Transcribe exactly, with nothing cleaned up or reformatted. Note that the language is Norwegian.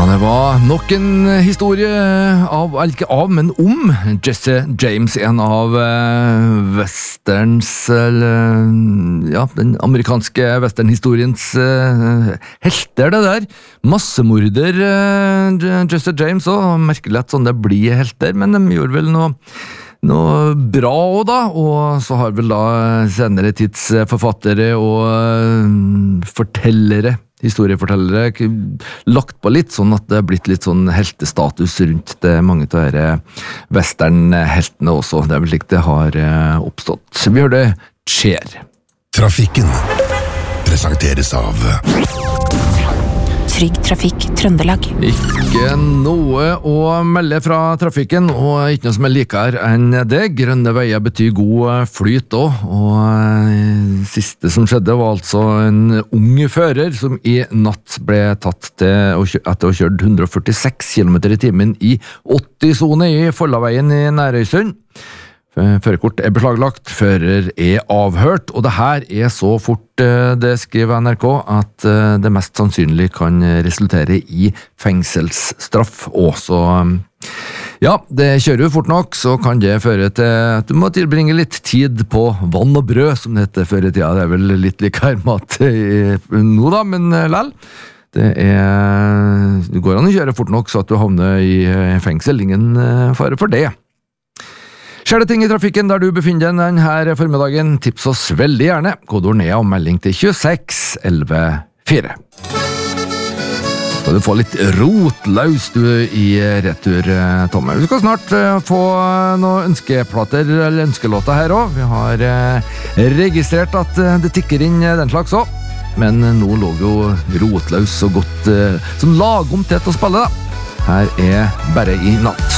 det var nok en historie av, ikke av, men om Jesse James, en av uh, westerns, eller, ja, den amerikanske westernhistoriens uh, helter, det der. Massemorder uh, Jesse James, og merkelig at sånn det blir helter, men de gjorde vel noe Noe bra også da, og så har vel da senere tids forfattere og uh, fortellere, historiefortellere, lagt på litt, sånn at det har blitt litt sånn heltestatus rundt det, mange av disse westernheltene også. Det er vel slik det har uh, oppstått. Vi hører det skjer. Trafikken presenteres av Trygg Trafikk Trøndelag. Ikke noe å melde fra trafikken, og ikke noe som er likere enn det. Grønne veier betyr god flyt også, og siste som skjedde var altså en ung fører som i natt ble tatt til etter å ha kjørt hundre og førtiseks kilometer i timen i åtti-sone i Follaveien i Nærøysund. Førerkort er beslaglagt, fører er avhørt, og det her er så fort, det skriver N R K, at det mest sannsynlig kan resultere i fengselsstraff også. Ja, det kjører jo fort nok, så kan det føre til at du må tilbringe litt tid på vann og brød, som det heter før i tida. Det er vel litt likere mat nå da, men lell. Det er, det går an å kjøre fort nok så at du havner i fengsel, ingen fare for det. Skjer det ting i trafikken der du befinner deg denne formiddagen, tips oss veldig gjerne. Kodeord ned og melding til tjueseks elleve fire. Skal du få litt rotløs du i retur, Tomme. Vi skal snart få noen ønskeplater eller ønskelåter her også. Vi har registrert at det tikker inn den slags også. Men nå lå jo rotløs så godt som lagom til å spille da. Her er Bare i natt.